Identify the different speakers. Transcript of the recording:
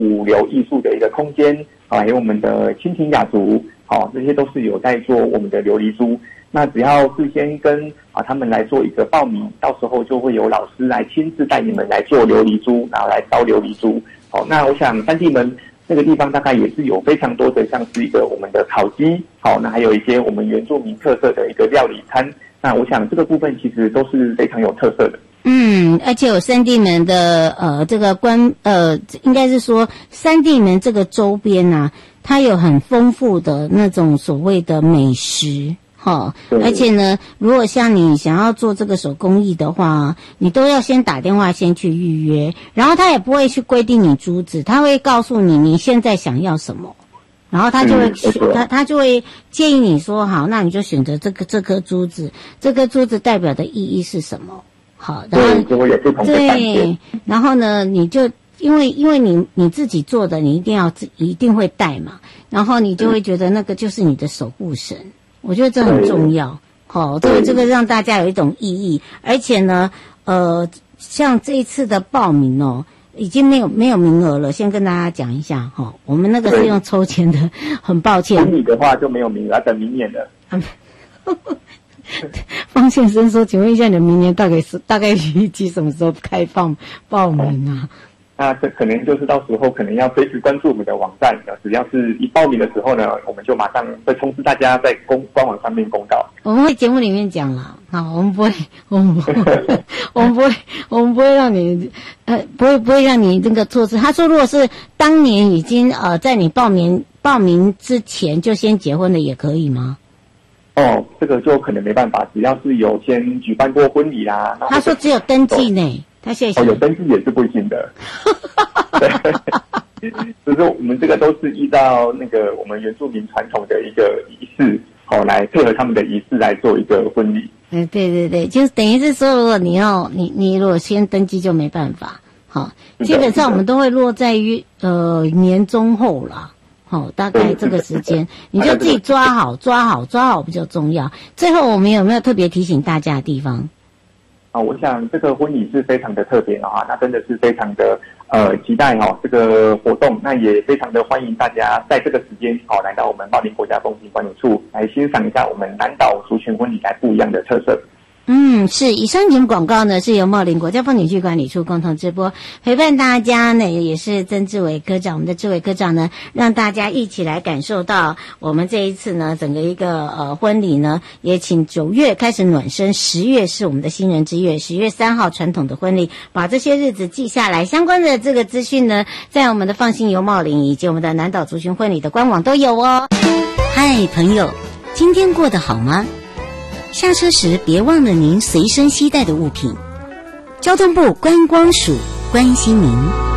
Speaker 1: 五流艺术的一个空间还有我们的亲情雅族这些都是有在做我们的琉璃珠。那只要事先跟他们来做一个报名，到时候就会有老师来亲自带你们来做琉璃珠，然后来烧琉璃珠。那我想三地门那个地方大概也是有非常多的，像是一个我们的烤鸡，那还有一些我们原住民特色的一个料理餐。那我想这个部分其实都是非常有特色的。
Speaker 2: 而且有三地门的这个应该是说三地门这个周边啊，它有很丰富的那种所谓的美食。而且呢，如果像你想要做这个手工艺的话，你都要先打电话先去预约，然后他也不会去规定你珠子，他会告诉你你现在想要什么，然后他就会他就会建议你说好，那你就选择这颗珠子，这颗珠子代表的意义是什么？好，然后
Speaker 1: 就会有不同的感觉。
Speaker 2: 对，然后呢，你就因为你自己做的，你一定会带嘛，然后你就会觉得那个就是你的守护神。我觉得这很重要，这个让大家有一种意义，而且呢，像这一次的报名已经没有名额了，先跟大家讲一下我们那个是用抽签的，很抱歉。
Speaker 1: 婚礼的话就没有名额，等明年了。
Speaker 2: 方先生说，请问一下，你们明年大概预计什么时候开放报名啊？
Speaker 1: 那这可能就是到时候可能要随时关注我们的网站，只要是一报名的时候呢，我们就马上会通知大家在官网上面公告。
Speaker 2: 我们会节目里面讲了，好，我们不会让你不会让你这个错失。他说，如果是当年已经在你报名之前就先结婚的也可以吗？
Speaker 1: 这个就可能没办法，只要是有先举办过婚礼啦。
Speaker 2: 他说只有登记呢。他谢谢。
Speaker 1: 有登记也是不行的。对，就是我们这个都是依照那个我们原住民传统的一个仪式，来配合他们的仪式来做一个婚礼。
Speaker 2: 对对对，就是等于是说，如果你如果先登记就没办法。基本上我们都会落在于年中后啦。大概这个时间，你就自己抓好比较重要。最后我们有没有特别提醒大家的地方？
Speaker 1: 我想这个婚礼是非常的特别那真的是非常的期待这个活动，那也非常的欢迎大家在这个时间来到我们茂林国家风情管理处来欣赏一下我们南岛族群婚礼来不一样的特色。
Speaker 2: 是以上节目广告呢是由茂林国家风景区管理处共同直播，陪伴大家呢也是曾志伟科长，我们的志伟科长呢让大家一起来感受到我们这一次呢整个一个婚礼呢，也请9月开始暖身，10月是我们的新人之月，10月3号传统的婚礼，把这些日子记下来，相关的这个资讯呢在我们的放心游茂林以及我们的南岛族群婚礼的官网都有哦。嗨朋友，今天过得好吗？下车时别忘了您随身携带的物品。交通部观光署关心您。